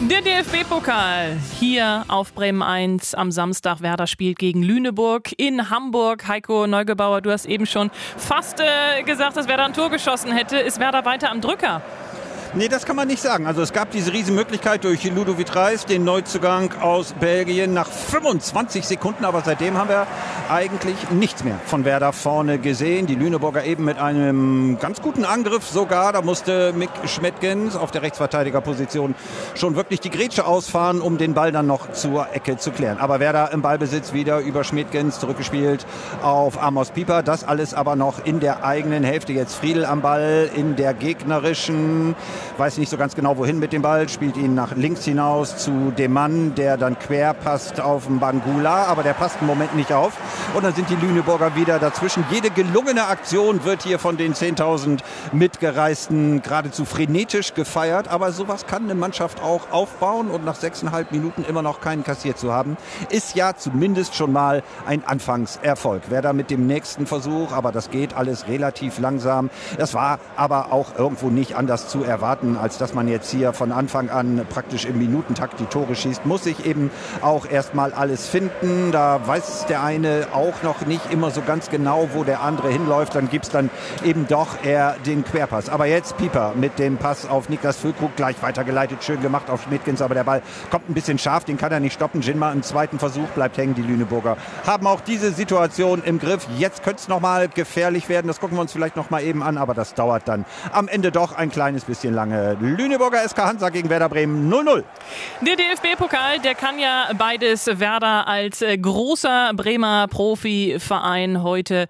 Der DFB-Pokal hier auf Bremen 1 am Samstag. Werder spielt gegen Lüneburg in Hamburg. Heiko Neugebauer, du hast eben schon fast gesagt, dass Werder ein Tor geschossen hätte. Ist Werder weiter am Drücker? Nee, das kann man nicht sagen. Also es gab diese Riesenmöglichkeit durch Ludovic Reis, den Neuzugang aus Belgien, nach 25 Sekunden. Aber seitdem haben wir eigentlich nichts mehr von Werder vorne gesehen. Die Lüneburger eben mit einem ganz guten Angriff sogar. Da musste Mick Schmettgens auf der Rechtsverteidigerposition schon wirklich die Grätsche ausfahren, um den Ball dann noch zur Ecke zu klären. Aber Werder im Ballbesitz wieder über Schmettgens zurückgespielt auf Amos Pieper. Das alles aber noch in der eigenen Hälfte. Jetzt Friedl am Ball in der gegnerischen. Weiß nicht so ganz genau, wohin mit dem Ball, spielt ihn nach links hinaus zu dem Mann, der dann quer passt auf den Bangula, aber der passt im Moment nicht auf. Und dann sind die Lüneburger wieder dazwischen. Jede gelungene Aktion wird hier von den 10.000 Mitgereisten geradezu frenetisch gefeiert, aber sowas kann eine Mannschaft auch aufbauen und nach 6,5 Minuten immer noch keinen kassiert zu haben, ist ja zumindest schon mal ein Anfangserfolg. Werder mit dem nächsten Versuch, aber das geht alles relativ langsam. Das war aber auch irgendwo nicht anders zu erwarten, als dass man jetzt hier von Anfang an praktisch im Minutentakt die Tore schießt, muss sich eben auch erstmal alles finden. Da weiß der eine auch noch nicht immer so ganz genau, wo der andere hinläuft. Dann gibt es dann eben doch eher den Querpass. Aber jetzt Pieper mit dem Pass auf Niklas Füllkrug, gleich weitergeleitet, schön gemacht auf Schmidtgens, aber der Ball kommt ein bisschen scharf, den kann er nicht stoppen. Jinma im zweiten Versuch bleibt hängen. Die Lüneburger haben auch diese Situation im Griff. Jetzt könnte es nochmal gefährlich werden. Das gucken wir uns vielleicht nochmal eben an, aber das dauert dann am Ende doch ein kleines bisschen lange. Lüneburger SK Hansa gegen Werder Bremen 0-0. Der DFB-Pokal, der kann ja beides. Werder als großer Bremer Profiverein heute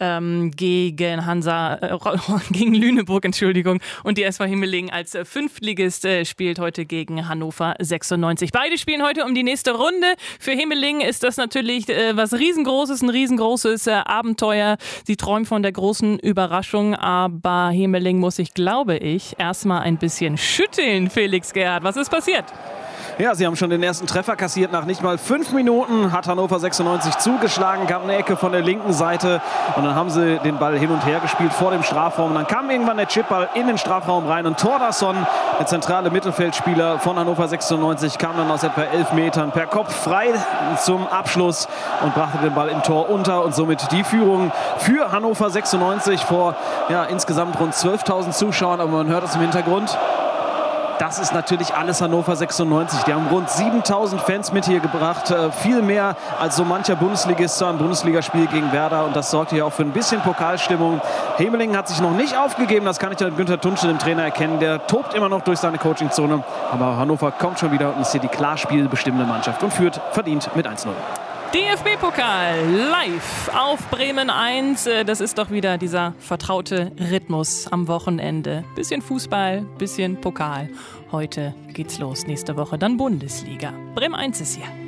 gegen Hansa, gegen Lüneburg, Entschuldigung. Und die SV Himmelingen als Fünftligist spielt heute gegen Hannover 96. Beide spielen heute um die nächste Runde. Für Himmelingen ist das natürlich was Riesengroßes, ein riesengroßes Abenteuer. Sie träumen von der großen Überraschung, aber Himmelingen muss sich, glaube ich, erstmal ein bisschen schütteln, Felix Gerhardt. Was ist passiert? Ja, sie haben schon den ersten Treffer kassiert. Nach nicht mal 5 Minuten hat Hannover 96 zugeschlagen, kam eine Ecke von der linken Seite und dann haben sie den Ball hin und her gespielt vor dem Strafraum. Und dann kam irgendwann der Chipball in den Strafraum rein und Thordarson, der zentrale Mittelfeldspieler von Hannover 96, kam dann aus etwa 11 Metern per Kopf frei zum Abschluss und brachte den Ball im Tor unter und somit die Führung für Hannover 96 vor insgesamt rund 12.000 Zuschauern. Aber man hört es im Hintergrund. Das ist natürlich alles Hannover 96. Die haben rund 7.000 Fans mit hier gebracht. Viel mehr als so mancher Bundesligist zu einem Bundesligaspiel gegen Werder. Und das sorgt hier auch für ein bisschen Pokalstimmung. Himmelingen hat sich noch nicht aufgegeben. Das kann ich an Günther Tunche, dem Trainer, erkennen. Der tobt immer noch durch seine Coachingzone. Aber Hannover kommt schon wieder und ist hier die klar spielbestimmende Mannschaft und führt verdient mit 1-0. DFB-Pokal live auf Bremen 1. Das ist doch wieder dieser vertraute Rhythmus am Wochenende. Bisschen Fußball, bisschen Pokal. Heute geht's los. Nächste Woche dann Bundesliga. Bremen 1 ist hier.